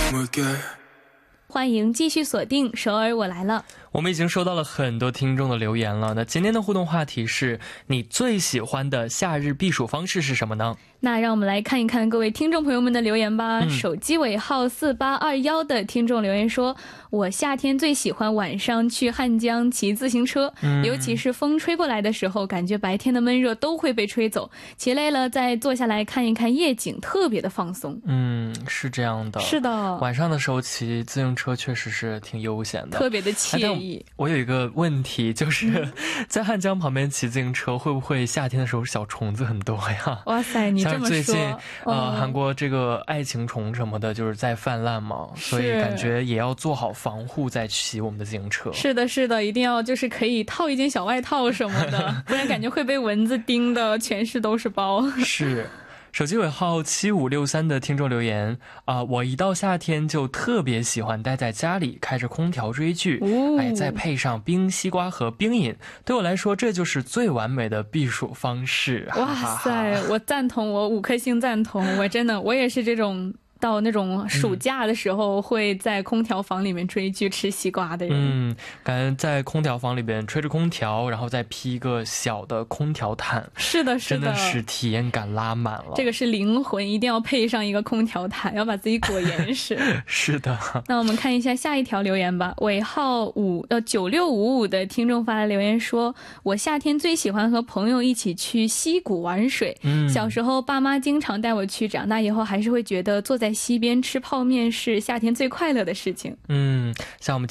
欢迎继续锁定首尔我来了。 我们已经收到了很多听众的留言了，那今天的互动话题是你最喜欢的夏日避暑方式是什么呢？ 那让我们来看一看各位听众朋友们的留言吧。手机尾号4821的听众留言说，我夏天最喜欢晚上去汉江骑自行车，尤其是风吹过来的时候，感觉白天的闷热都会被吹走，骑累了再坐下来看一看夜景，特别的放松。 是这样的， 是的， 晚上的时候骑自行车确实是挺悠闲的， 特别的惬意。 我有一个问题，就是在汉江旁边骑自行车会不会夏天的时候小虫子很多呀？ 哇塞，你这么说， 最近韩国这个爱情虫什么的就是在泛滥嘛，所以感觉也要做好防护再骑我们的自行车。 是的是的，一定要就是可以套一件小外套什么的不然感觉会被蚊子叮的全是都是包。 是。手机尾号7563的听众留言我一到夏天就特别喜欢待在家里开着空调追剧，再配上冰西瓜和冰饮，对我来说这就是最完美的避暑方式。 哇塞，我赞同，我5颗星赞同，我也是这种到那种暑假的时候会在空调房里面追剧吃西瓜的人。 感觉在空调房里边吹着空调，然后再披一个小的空调毯， 是的是的， 真的是体验感拉满了。 这个是灵魂，一定要配上一个空调毯，要把自己裹严实。 是的。 那我们看一下下一条留言吧。尾号9655的听众发来留言说，我夏天最喜欢和朋友一起去溪谷玩水，小时候爸妈经常带我去，长大以后还是会觉得坐在溪边吃泡面是夏天最快乐的事情。 像我们